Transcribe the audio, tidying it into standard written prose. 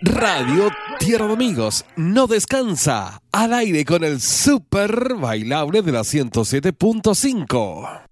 Radio Tierra de Amigos no descansa. Al aire con el super bailable de la 107.5.